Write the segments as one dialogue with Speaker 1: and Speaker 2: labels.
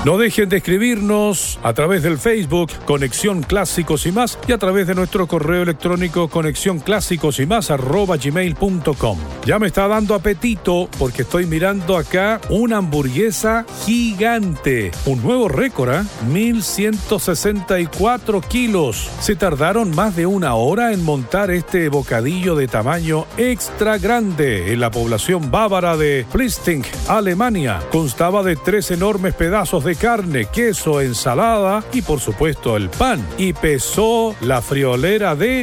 Speaker 1: No dejen de escribirnos a través del Facebook Conexión Clásicos y Más y a través de nuestro correo electrónico conexionclásicosymás@gmail.com. Ya me está dando apetito porque estoy mirando acá una hamburguesa gigante. Un nuevo récord, 1164 kilos. Se tardaron más de una hora en montar este bocadillo de tamaño extra grande en la población bávara de Plisting, Alemania. Constaba de 3 enormes pedazos de carne, queso, ensalada y por supuesto el pan. Y pesó la friolera de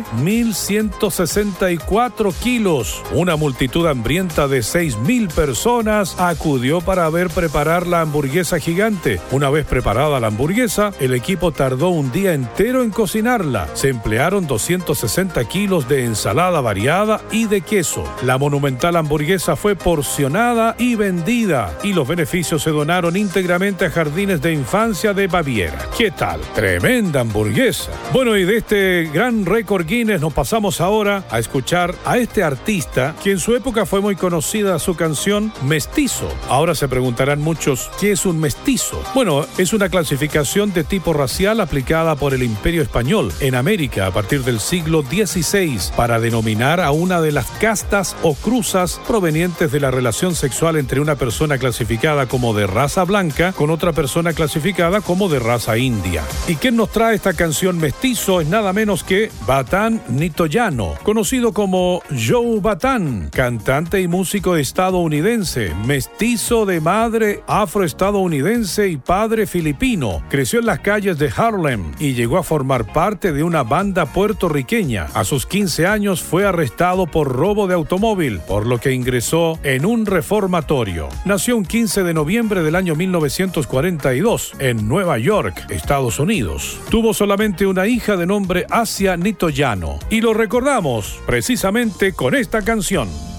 Speaker 1: 1164 kilos. Una multitud hambrienta de 6.000 personas acudió para ver preparar la hamburguesa gigante. Una vez preparada la hamburguesa, el equipo tardó un día entero en cocinarla. Se emplearon 260 kilos de ensalada variada y de queso. La monumental hamburguesa fue porcionada y vendida, y los beneficios se donaron íntegramente a jardines de infancia de Baviera. ¿Qué tal? Tremenda hamburguesa. Bueno, y de este gran récord Guinness nos pasamos ahora a escuchar a este artista que en su época fue muy conocida su canción Mestizo. Ahora se preguntarán muchos, ¿qué es un mestizo? Bueno, es una clasificación de tipo racial aplicada por el Imperio Español en América a partir del siglo XVI para denominar a una de las castas o cruzas provenientes de la relación sexual entre una persona clasificada como de raza blanca con otra persona clasificada como de raza india. ¿Y quién nos trae esta canción Mestizo? Es nada menos que Batán Nitoyano, conocido como Joe Batán, cantante y músico estadounidense, mestizo de madre afroestadounidense y padre filipino. Creció en las calles de Harlem y llegó a formar parte de una banda puertorriqueña. A sus 15 años fue arrestado por robo de automóvil, por lo que ingresó en un reformatorio. Nació un 15 de noviembre del año 1942 en Nueva York, Estados Unidos. Tuvo solamente una hija de nombre Asia Nitoyano y lo recordamos precisamente con esta canción.